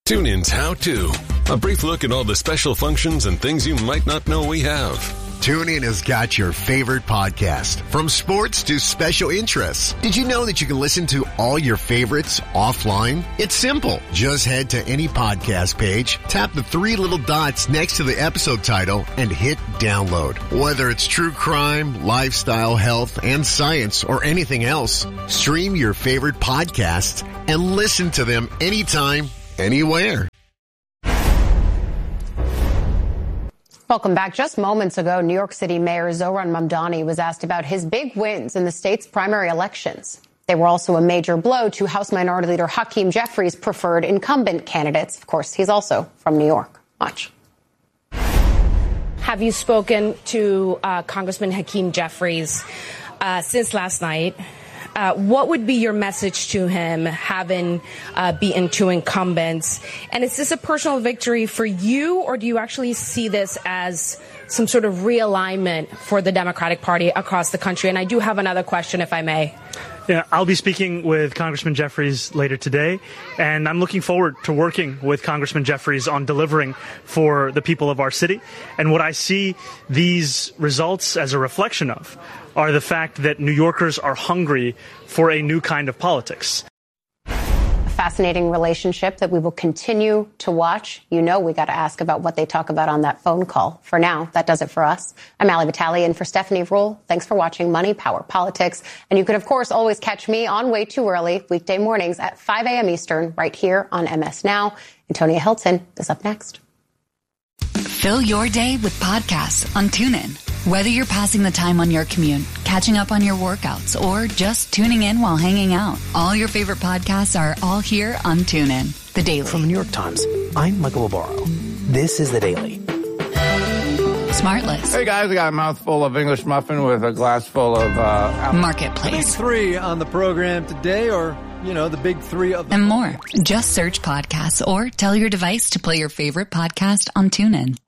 TuneIn's How To. A brief look at all the special functions and things you might not know we have. TuneIn has got your favorite podcast, from sports to special interests. Did you know that you can listen to all your favorites offline? It's simple. Just head to any podcast page, tap the three little dots next to the episode title, and hit download. Whether it's true crime, lifestyle, health, and science, or anything else, stream your favorite podcasts and listen to them anytime, anywhere. Welcome back. Just moments ago, New York City Mayor Zohran Mamdani was asked about his big wins in the state's primary elections. They were also a major blow to House Minority Leader Hakeem Jeffries' preferred incumbent candidates. Of course, he's also from New York. Watch. Have you spoken to Congressman Hakeem Jeffries since last night? What would be your message to him, having beaten two incumbents? And is this a personal victory for you, or do you actually see this as some sort of realignment for the Democratic Party across the country? And I do have another question, if I may. Yeah, I'll be speaking with Congressman Jeffries later today, and I'm looking forward to working with Congressman Jeffries on delivering for the people of our city. And what I see these results as a reflection of are the fact that New Yorkers are hungry for a new kind of politics. A fascinating relationship that we will continue to watch. You know, we got to ask about what they talk about on that phone call. For now, that does it for us. I'm Ali Vitale, and for Stephanie Rule, thanks for watching Money, Power, Politics. And you can, of course, always catch me on Way Too Early, weekday mornings at 5 a.m. Eastern, right here on MS Now. Antonia Hilton is up next. Fill your day with podcasts on TuneIn. Whether you're passing the time on your commute, catching up on your workouts, or just tuning in while hanging out, all your favorite podcasts are all here on TuneIn. The Daily. From the New York Times, I'm Michael Barbaro. This is The Daily. Smartless. Hey guys, I got a mouthful of English muffin with a glass full of Marketplace. The big three on the program today, or, you know, the big three of and more. Just search podcasts or tell your device to play your favorite podcast on TuneIn.